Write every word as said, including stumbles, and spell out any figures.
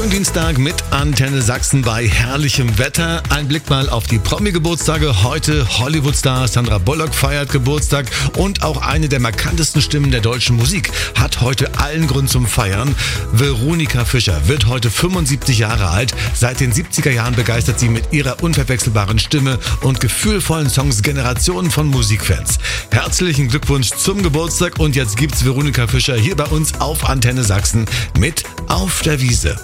Schönen Dienstag mit Antenne Sachsen bei herrlichem Wetter. Ein Blick mal auf die Promi-Geburtstage. Heute Hollywood-Star Sandra Bullock feiert Geburtstag und auch eine der markantesten Stimmen der deutschen Musik hat heute allen Grund zum Feiern. Veronika Fischer wird heute fünfundsiebzig Jahre alt. Seit den siebziger Jahren begeistert sie mit ihrer unverwechselbaren Stimme und gefühlvollen Songs Generationen von Musikfans. Herzlichen Glückwunsch zum Geburtstag und jetzt gibt's Veronika Fischer hier bei uns auf Antenne Sachsen mit Auf der Wiese.